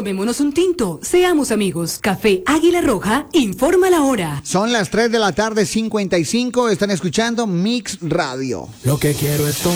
Tomémonos un tinto, seamos amigos. Café Águila Roja, informa la hora. Son las 3 de la tarde, 55. Están escuchando Mix Radio. Lo que quiero es todo.